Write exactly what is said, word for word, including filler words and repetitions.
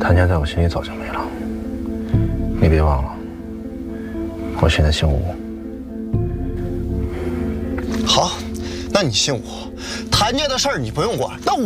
谭家在我心里早就没了。你别忘了，我现在姓吴。 好，那你姓吴，谭家的事儿你不用管，那我。